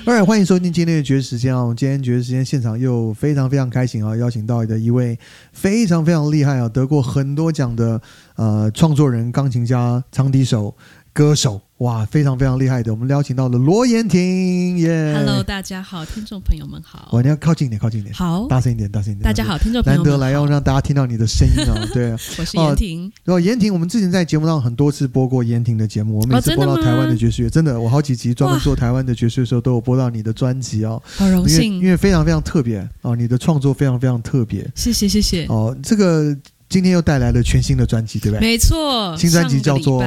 Alright， 欢迎收听今天的爵士时间啊！我们今天爵士时间现场又非常非常开心啊，邀请到的一位非常非常厉害啊，得过很多奖的创作人、钢琴家、长笛手、歌手，哇，非常非常厉害的。我们邀请到了罗妍婷，耶、 Hello， 大家好，听众朋友们好。 哇，你要靠近一点，靠近一点， 好， 大声一点，大声一点。 大家好，听众朋友们好。 难得来要让大家听到你的声音啊，对啊。 我是妍婷。 妍婷，我们之前在节目上很多次播过妍婷的节目，我每次播到台湾的爵士乐，真的，我好几集专门做台湾的爵士乐的时候，都有播到你的专辑哦。 好荣幸， 因为非常非常特别哦，你的创作非常非常特别。 谢谢谢谢。 哦，这个今天又带来了全新的专辑，对不对？ 没错， 新专辑叫做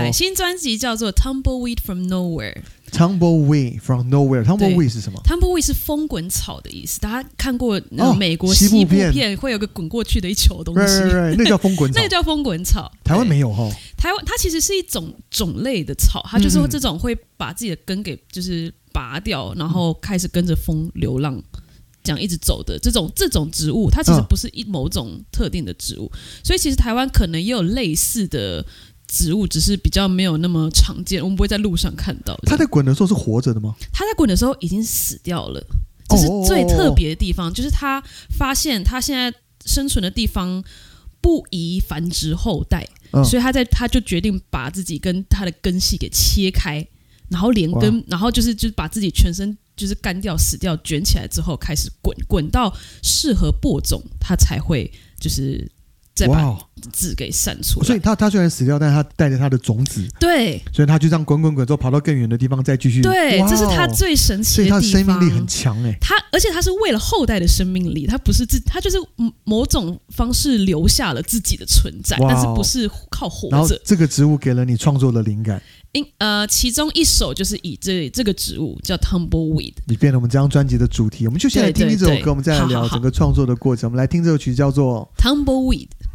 Tumbleweed from Nowhere。Tumbleweed from Nowhere。Tumbleweed 是什么 ？Tumbleweed 是风滚草的意思。大家看过美国西部片会有个滚过去的一球东西， 那叫风滚草。 那个叫风滚草。 台湾没有哈。 台湾它其实是一种种类的草，它就是这种会把自己的根给就是拔掉，然后开始跟着风流浪。这样一直走的这种植物，它其实不是某种特定的植物，所以其实台湾可能也有类似的植物，只是比较没有那么常见，我们不会在路上看到。 它在滚的时候是活着的吗？ 它在滚的时候已经死掉了，这是最特别的地方，就是他发现他现在生存的地方不宜繁殖后代，所以他就决定把自己跟他的根系给切开，然后连根，然后就是把自己全身。就是干掉、死掉、卷起来之后，开始滚到适合播种，它才会就是再把籽给散出来。 所以它虽然死掉，但是它带着它的种子， 对， 所以它就这样滚之后跑到更远的地方再继续。 对，这是它最神奇的地方。 所以它生命力很强哎。 而且它是为了后代的生命力，它不是它就是某种方式留下了自己的存在，但是不是靠活着。 然后这个植物给了你创作的灵感。 其中一首就是以这个植物叫 Tumbleweed， 你变成我们这张专辑的主题。我们就先来听这首歌，我们再来聊整个创作的过程。我们来听这首曲叫做 Tumbleweed。